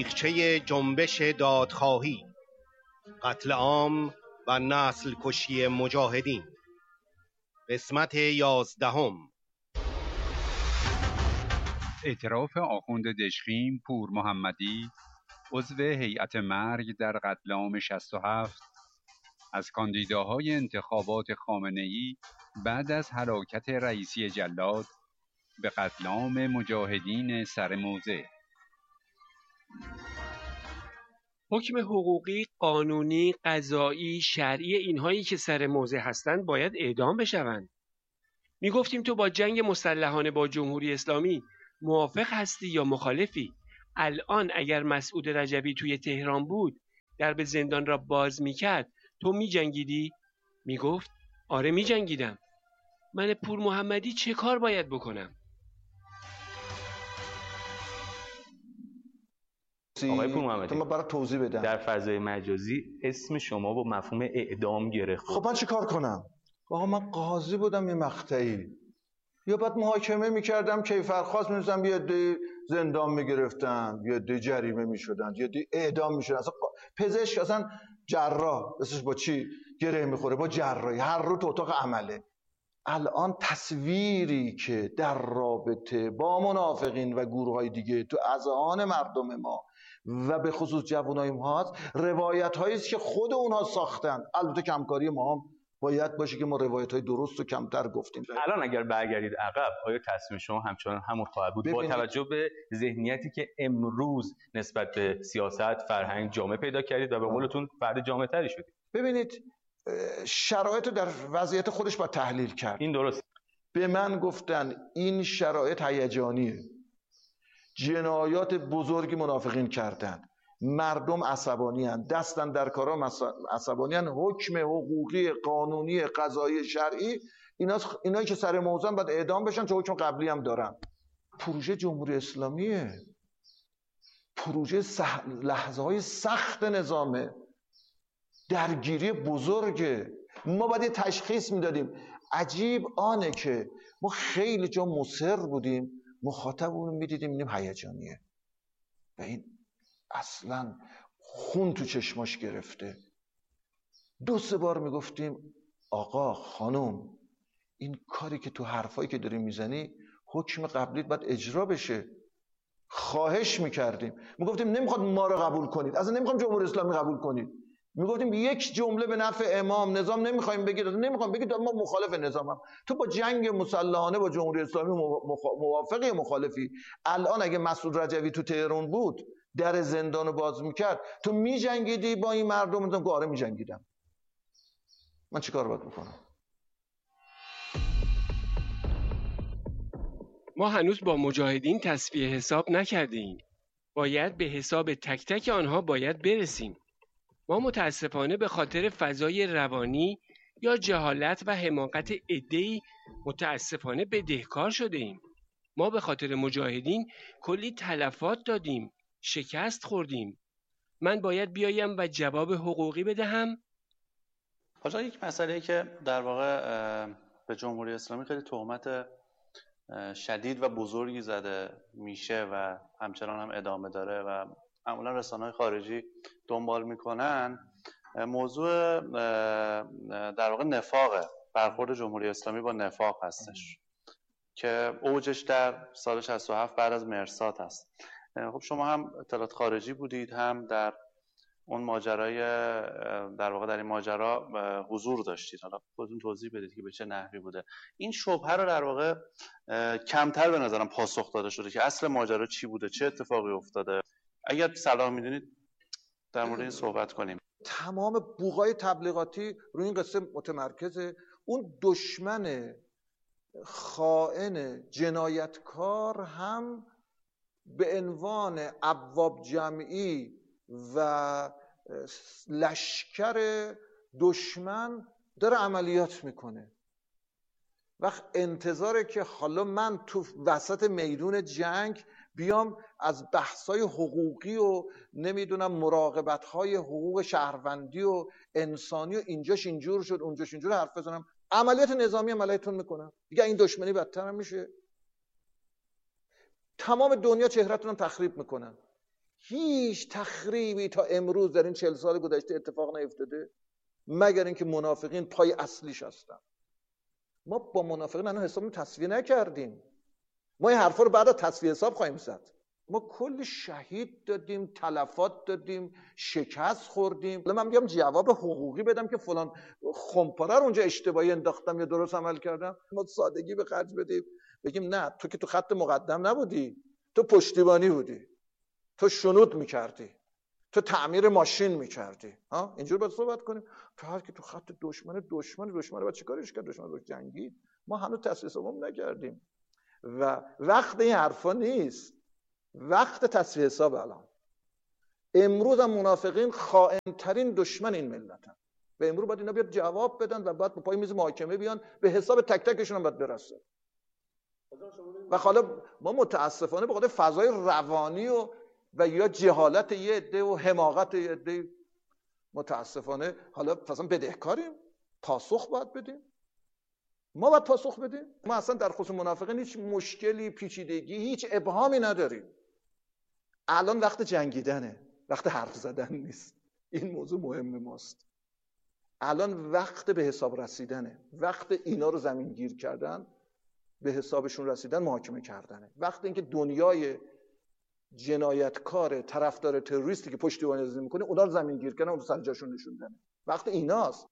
تاریخچه جنبش دادخواهی، قتل عام و نسل کشی مجاهدین، قسمت 11. اعتراف آخوند دشخیم پور محمدی، عضو هیئت مرگ در قتل عام 67 از کاندیداهای انتخابات خامنه‌ای بعد از هلاکت رئیسی جلاد به قتل عام مجاهدین سر موضع. حکم حقوقی، قانونی، قضایی، شرعی اینهایی که سر موضع هستند باید اعدام بشوند. میگفتیم تو با جنگ مسلحانه با جمهوری اسلامی موافق هستی یا مخالفی؟ الان اگر مسعود رجبی توی تهران بود، درب زندان را باز میکرد، تو میجنگیدی؟ میگفت آره میجنگیدم. من پور محمدی چه کار باید بکنم؟ آقای پور محمدی، من برای توضیح بدم. در فضای مجازی اسم شما با مفهوم اعدام گرفت. خب من چه کار کنم؟ آقا من قاضی بودم یه مقطعی، یا بعد محاکمه میکردم کیفرخواست می‌نوشتم، یه عده زندان میگرفتن، یه عده جریمه میشدن، یه عده اعدام میشدن. اصلا پزشک، اصلا جراح اسمش با چی گره میخوره؟ با جراحی. هر رو تو اتاق عمله. الان تصویری که در رابطه با منافقین و گروه‌های دیگه تو اذهان مردم ما و به خصوص جوانای ما هست، روایت‌هایی است که خود اونها ساختن. البته کمکاری ما هم باید باشه که ما روایت‌های درست و کمتر گفتیم. الان اگر برگردید عقب، آیا تصمیم شما همچنان همون خواهد بود با توجه به ذهنیتی که امروز نسبت به سیاست، فرهنگ، جامعه پیدا کردید و به قولتون فرد جامع‌تری شدید؟ ببینید، شرایط رو در وضعیت خودش باید تحلیل کرد. این درست. به من گفتن این شرایط هیجانیه، جنایات بزرگی منافقین کردن، مردم عصبانی هستند، دستن در کارا عصبانی هستند، حکم حقوقی، قانونی، قضایی، شرعی اینایی که سر موضوع باید اعدام بشن، چه حکم قبلی هم دارن. پروژه جمهوری اسلامیه، پروژه لحظه های سخت نظامه، درگیری بزرگه. ما باید تشخیص میدادیم. عجیب آنه که ما خیلی جا مصر بودیم، مخاطبمون میدیدیم اینیم هیجانیه و این اصلا خون تو چشماش گرفته. 2-3 بار میگفتیم آقا خانم، این کاری که تو حرفایی که داری میزنی حکم قبلیت باید اجرا بشه. خواهش میکردیم، میگفتیم نمیخواد ما رو قبول کنید، اصلا نمیخوام جمهوری اسلامی قبول کنید. میگفتیم یک جمله به نفع امام نظام نمیخوایم بگید، نمیخوام بگید ما مخالف نظامم. تو با جنگ مسلحانه با جمهوری اسلامی موافقی مخالفی؟ الان اگه مسعود رجوی تو تهران بود، در زندانو باز میکرد، تو میجنگیدی با این مردم؟ میگم آره میجنگیدم. من چیکار باید بکنم؟ ما هنوز با مجاهدین تصفیه حساب نکردیم. باید به حساب تک تک آنها باید برسیم. ما متاسفانه به خاطر فضای روانی یا جهالت و حماقت عده‌ای متاسفانه بدهکار شده ایم. ما به خاطر مجاهدین کلی تلفات دادیم، شکست خوردیم. من باید بیایم و جواب حقوقی بدهم؟ حالا یک مسئله که در واقع به جمهوری اسلامی خیلی تهمت شدید و بزرگی زده میشه و همچنان هم ادامه داره و معمولا رسانه‌های خارجی دنبال میکنن، موضوع در واقع نفاقه، برخورد جمهوری اسلامی با نفاق هستش که اوجش در سال 67 بعد از مرصاد هست. خب شما هم اطلاعات خارجی بودید، هم در اون ماجرای در واقع در این ماجرا حضور داشتید. حالا خودتون توضیح بدید که به چه نحوی بوده. این شبهه رو در واقع کمتر به نظرم پاسخ داده شده که اصل ماجرا چی بوده، چه اتفاقی افتاده. اگر صلاح میدونید در مورد این صحبت کنیم. تمام بوقای تبلیغاتی روی این قصه متمرکزه. اون دشمن خائن جنایتکار هم به عنوان ابواب جمعی و لشکر دشمن داره عملیات میکنه. وقت انتظاره که حالا من تو وسط میدون جنگ بیام از بحث‌های حقوقی و نمیدونم مراقبت‌های حقوق شهروندی و انسانی و اینجاش اینجور شد اونجاش اینجور حرف بزنم؟ عملیات نظامی هم علیتون میکنم دیگه. این دشمنی بدتر هم میشه. تمام دنیا چهره‌تون هم تخریب میکنن. هیچ تخریبی تا امروز در این 40 سال گذشته اتفاق نیفتاده مگر اینکه منافقین پای اصلیش هستن. ما با منافقین هنوز حسابمون تصفیه نکردیم. ما این حرفا رو بعدا تصفیه حساب خواهیم زد. ما کلی شهید دادیم، تلفات دادیم، شکست خوردیم. من میگم جواب حقوقی بدم که فلان خمپاره رو اونجا اشتباهی انداختم یا درست عمل کردم. ما سادگی به خرج بدیم بگیم نه، تو که تو خط مقدم نبودی، تو پشتیبانی بودی، تو شنود میکردی، تو تعمیر ماشین میکردی. اینجور باید صحبت کنیم. تو هر کی تو خط دشمن باید چیکارش کرد؟ دشمن رو جنگید. ما هنوز تصفیه حساب نکردیم و وقت این حرفا نیست. وقت تصفیه حساب الان. امروز هم منافقین خائن‌ترین دشمن این ملتن و امروز باید اینا بیاد جواب بدن و بعد به پای میز محاکمه بیان، به حساب تک تکشون هم باید برسه. و حالا ما متاسفانه به خاطر فضای روانی و یا جهالت یه عده و حماقت یه عده متاسفانه حالا مثلا بدهکاریم، پاسخ باید بدیم. ما باید پاسخ بدیم. ما اصلا در خصوص منافقین هیچ مشکلی، پیچیدگی، هیچ ابهامی نداریم. الان وقت جنگیدنه، وقت حرف زدن نیست. این موضوع مهم ماست. الان وقت به حساب رسیدنه، وقت اینا رو زمین گیر کردن، به حسابشون رسیدن، محاکمه کردنه. وقت اینکه دنیای جنایتکار طرفدار تروریستی که پشتیبانی از میکنه اونا رو زمین گیر کردن، اون رو سر جاشون نشوندن. وقت ایناست.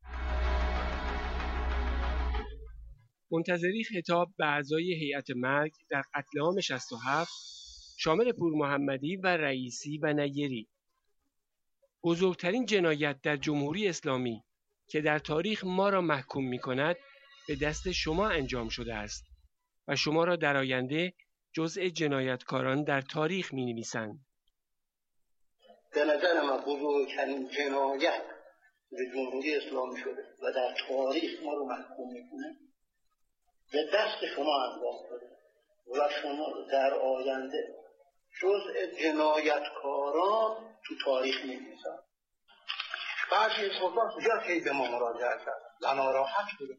منتظری خطاب به اعضای هیئت مرگ در قتل عام 67 شامل پور محمدی و رئیسی و نیری، بزرگترین جنایت در جمهوری اسلامی که در تاریخ ما را محکوم می کند به دست شما انجام شده است و شما را در آینده جزء جنایتکاران در تاریخ می نویسند. به نظر من بزرگترین جنایت به جمهوری اسلامی شده و در تاریخ ما رو محکوم می کنه به دست شما انجام شده و شما در آینده جزء جنایتکاران تو تاریخ می نویسند. بعضی خودان زیاد هی به ما مراجعه کرد و ناراحت بودم.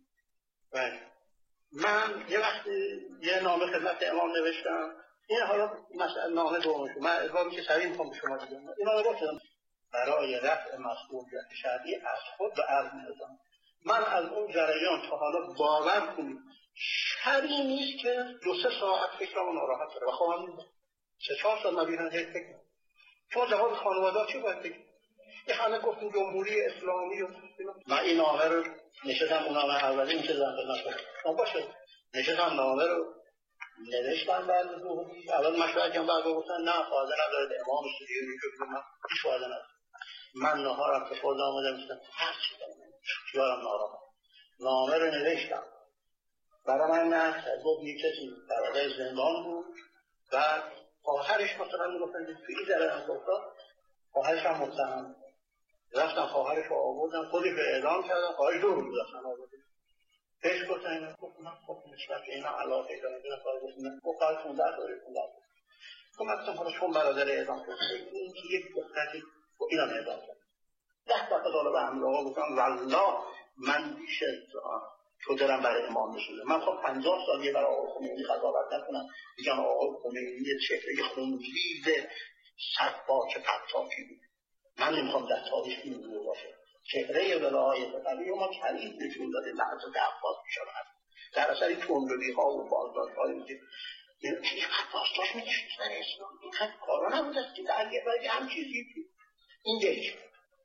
من یه وقت یه نامه خدمت امام نوشتم. این حالا مثلا نامه دومش من ادوامی که سریع میخوام به شما بگم. این نامه گفتم برای رفع مسئولیت شرعی از خود به عرض می‌رسم. من از اون جریان تا حالا باور کنید شرعی نیست که 2-3 ساعت فکرمو ناراحت کنه و خواهم 3-4 سال نبینن هیچ فکر. چون جواب خانواده چی باید بگیم؟ یه همه گفتیم جمهوری اسلامی و من این نامه رو نشستم، اون نامه اولی این که زنده نکنم باشه نشستم نامه رو نوشتم. بعد اول مشورت کردم، بعد گفتن نه فایده نداره، امام استودیو میگه من هیچ فایده نداره. من نهارم که خود آمده میستم هر چی دارم خیالم ناراحت. نامه رو نوشتم برای من نه گفت یک کسی برادر زندان بود و خواهرش مثلا میگفتن که این ذره افتاد، خواهرش هم متهم. رفتم خواهرش رو آوردم، خودش رو اعلام کردم، خواهرش 2 روز رفتن آوردم. پیش گفتن اینا خب نسبت اینا علاقه دارم دیدن خواهر گفتن خواهر 15 داره 15. خب مثلا حالا چون برادر اعلام کرد این که یک دختری اینا اعلام کرد 10 دفعه به همراه آقا گفتم والله من بیش از تو دارم برای امام نشده. من خب 50 سالیه برای آقا خمینی قضاوت نکنم بگم آقا خمینی یه چهره خونریز سرباک فتاکی بود. من نمیخوام در تاریخ این رو باشه. چهره ولایت قوی ما کلید نشون داده لحظه عباس میشود در اثر تندروی‌ها و بازداشت‌هایی که اینقدر بازداشت می‌کشید در اسلام اینقدر کارا نبود است که در یه برای هم چیزی بود. این یک.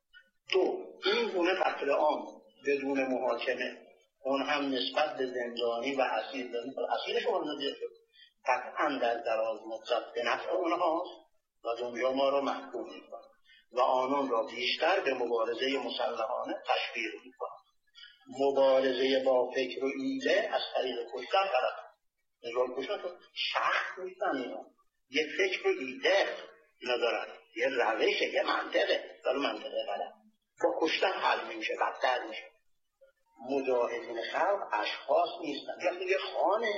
2 این گونه قتل عام بدون محاکمه اون هم نسبت به زندانی و اسیر شما نزدیک شد قطعا در دراز مدت به نفع اونهاست و دنیا ما رو محکوم می‌کنه و آنان را بیشتر به مبارزه مسلحانه تشویق می‌کنند. مبارزه با فکر و ایده از طریق کشتن غلط. نزول کشتن تو شخص نیستن اینا. یه فکر و ایده اینا دارن. یه روشه، یه منطقه. داره منطقه غلط. با کشتن حل میشه، بدتر میشه. مجاهدین خلق اشخاص نیستن. وقتی یه خانه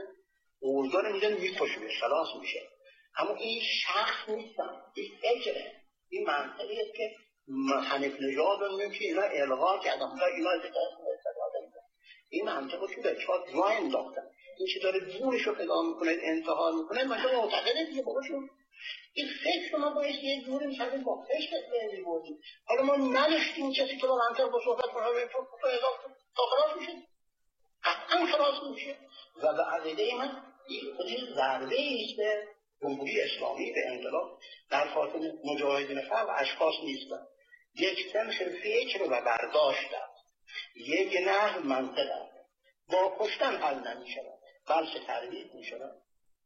اوزار میدن میکشه، خلاص میشه. اما این شخص نیستن. این فکره. این منطقیه که حنیف نژاد رو میگه که اینا الغا کردن اینا استفاده میکنن. این منطقه رو به چهار جا انداختن. این که داره جونش رو پیدا میکنه انتحال میکنه مثلا معتقده دیگه باباشون این فکر ما باید یه جوری می‌شدیم با فکر بهتری بودیم. حالا ما نداشتیم کسی که با منطق با صحبت کنه تو اضافه تا خلاص میشه، قطعا خلاص میشه. و به عقیده من این خودی ضربه ایست به جمهوری اسلامی، به انقلاب. در خاطر مجاهدین خلق اشخاص نیستن، یک تنخ فکر و برداشت است، یک نحو منطق است. با کشتن حل نمی‌شود بلکه ترویج می‌شود.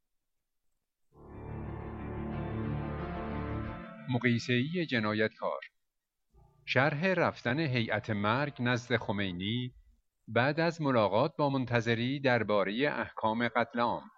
مقیسه‌ای جنایتکار. شرح رفتن هیئت مرگ نزد خمینی بعد از ملاقات با منتظری درباره احکام قتل عام.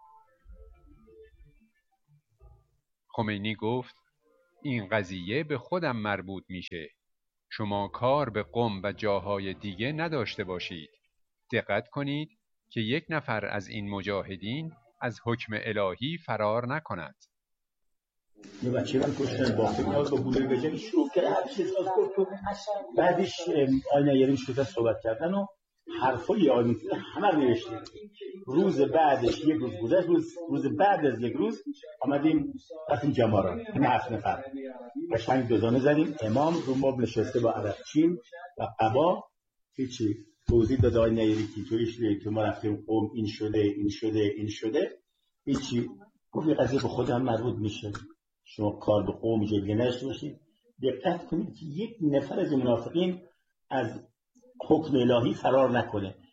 خمینی گفت این قضیه به خودم مربوط میشه. شما کار به قم و جاهای دیگه نداشته باشید. دقت کنید که یک نفر از این مجاهدین از حکم الهی فرار نکند. یه بچه من کشتن باخته میاد با گوله بجنی شروع کرد هر چیز از گفت. بعدش آینه یاریم شده صحبت کردن و حرفای آینه همه رو نوشته. روز بعدش یک روز گذشت، روز بعد از یک روز آمدیم رفتیم جماران، همه 7 نفر قشنگ دوزانه زدیم. امام رو مبل نشسته با عرقچین و قبا، هیچی توضیح داد آینه یاری که توی شده که ما رفتیم قوم این شده هیچی. گفت قضیه به خودم مربوط میشه، شما کار به قوم جلگه نشته باشید. دقت کنید که یک نفر از منافقین از حکم الهی فرار نکنه.